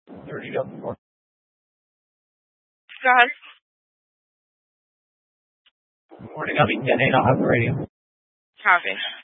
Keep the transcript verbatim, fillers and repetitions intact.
thirty to four. Go ahead. Good morning. I'll be ten eight. I'll have the radio. Copy.